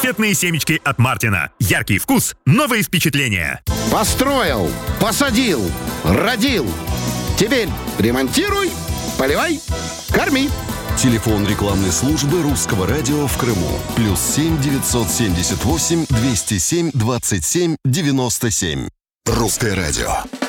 конфетные семечки от Мартина. Яркий вкус, новые впечатления. Построил, посадил, родил. Теперь ремонтируй, поливай, корми. Телефон рекламной службы Русского радио в Крыму. +7 978 207 27 97. Русское радио.